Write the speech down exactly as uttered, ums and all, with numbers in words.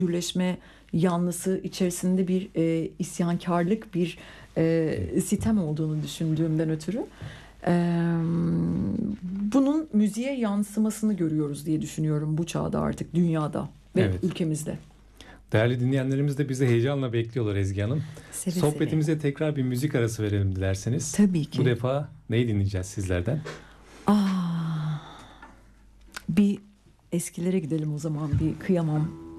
özgürleşme yanlısı içerisinde bir e, isyankarlık, bir e, sitem olduğunu düşündüğümden ötürü e, bunun müziğe yansımasını görüyoruz diye düşünüyorum bu çağda, artık dünyada ve Evet. ülkemizde. Değerli dinleyenlerimiz de bizi heyecanla bekliyorlar Ezgi Hanım. Seve Sohbetimize tekrar bir müzik arası verelim dilerseniz. Tabii ki. Bu defa neyi dinleyeceğiz sizlerden? Aa, bir eskilere gidelim o zaman, bir kıyamam.